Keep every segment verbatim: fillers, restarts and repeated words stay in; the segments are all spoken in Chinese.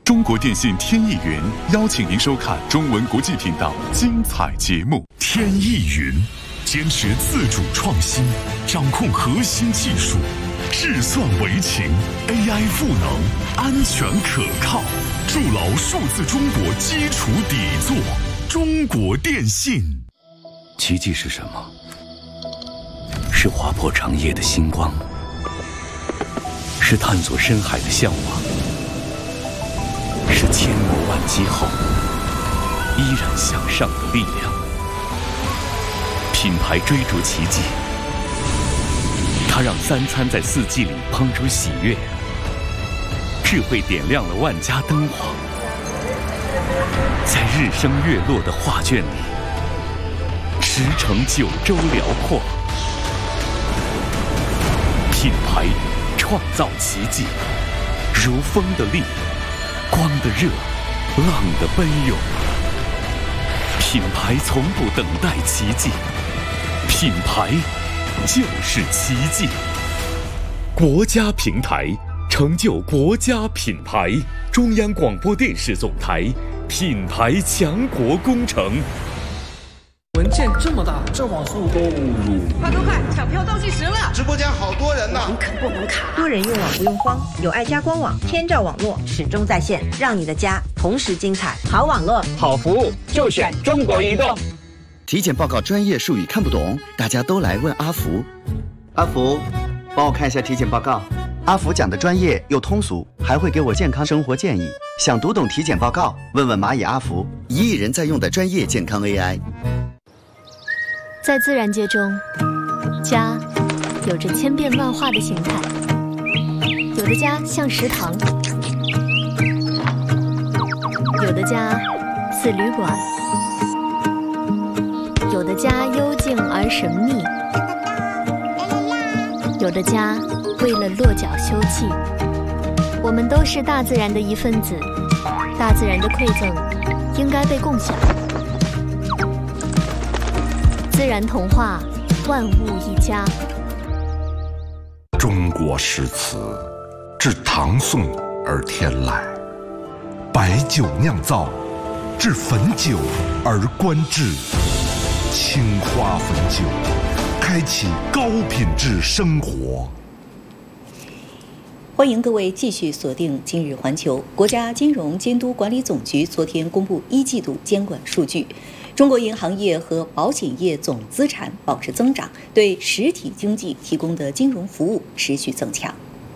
中国电信天翼云邀请您收看中文国际频道精彩节目。 天翼云坚持自主创新，掌控核心技术，智算为情 ，A I 赋能，安全可靠，筑牢数字中国基础底座。中国电信。 奇迹是什么？是划破长夜的星光，是探索深海的向往，是千磨万击后依然向上的力量。品牌追逐奇迹，它让三餐在四季里烹出喜悦，智慧点亮了万家灯火，在日升月落的画卷里驰骋九州辽阔。品牌创造奇迹，如风的力，光的热，浪的奔涌。品牌从不等待奇迹，品牌就是奇迹。国家平台成就国家品牌，中央广播电视总台品牌强国工程。 文件这么大，这网速都入。 快快快，抢票倒计时了！ 直播间好多人呢， 网肯不能卡。 多人用网不用慌，有爱家官网，天照网络始终在线，让你的家同时精彩。好网络， 好服务，就选中国移动。 体检报告专业术语看不懂，大家都来问阿福。阿福，帮我看一下体检报告。阿福讲的专业又通俗，还会给我健康生活建议。想读懂体检报告，问问蚂蚁阿福，一亿人在用的专业健康 A I。 在自然界中，家有着千变万化的形态，有的家像食堂，有的家似旅馆，有的家幽静而神秘，有的家为了落脚休憩。我们都是大自然的一份子，大自然的馈赠应该被共享。自然童话，万物一家。 中国诗词自唐宋而天来，白酒酿造，至汾酒而观之。青花汾酒，开启高品质生活。 欢迎各位继续锁定今日环球。国家金融监督管理总局昨天公布一季度监管数据，中国银行业和保险业总资产保持增长，对实体经济提供的金融服务持续增强。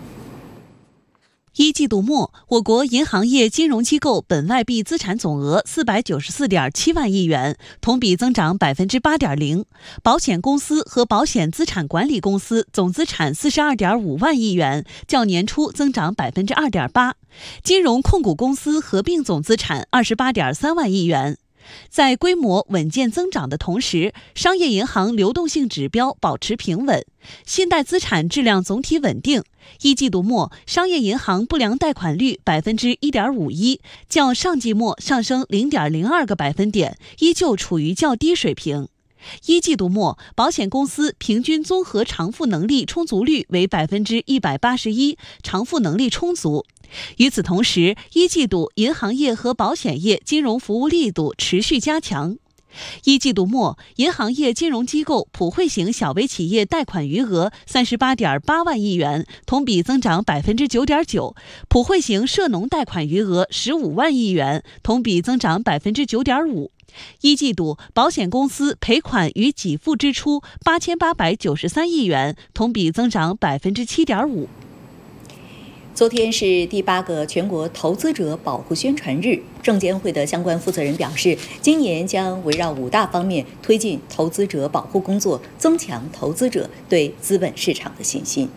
一季度末，我国银行业金融机构本外币资产总额四百九十四点七万亿元，同比增长百分之八点零；保险公司和保险资产管理公司总资产四十二点五万亿元，较年初增长百分之二点八；金融控股公司合并总资产二十八点三万亿元。在规模稳健增长的同时，商业银行流动性指标保持平稳，信贷资产质量总体稳定。一季度末，商业银行不良贷款率百分之一点五一，较上季末上升零点零二个百分点，依旧处于较低水平。一季度末，保险公司平均综合偿付能力充足率为百分之一百八十一，偿付能力充足。与此同时，一季度银行业和保险业金融服务力度持续加强。一季度末，银行业金融机构普惠型小微企业贷款余额三十八点八万亿元，同比增长百分之九点九；普惠型涉农贷款余额十五万亿元，同比增长百分之九点五。一季度，保险公司赔款与给付支出八千八百九十三亿元，同比增长百分之七点五。 昨天是第八个全国投资者保护宣传日，证监会的相关负责人表示，今年将围绕五大方面推进投资者保护工作，增强投资者对资本市场的信心。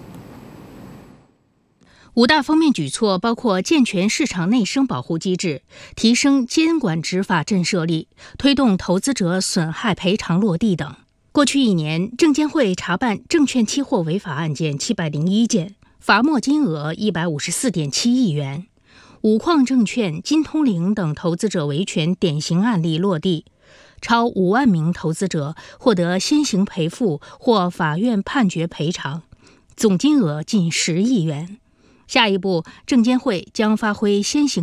五大方面举措包括健全市场内生保护机制，提升监管执法震慑力，推动投资者损害赔偿落地等。过去一年，证监会查办证券期货违法案件七百零一件，罚没金额一百五十四点七亿元。五矿证券、金通灵等投资者维权典型案例落地，超五万名投资者获得先行赔付或法院判决赔偿，总金额近十亿元。下一步，证监会将发挥先行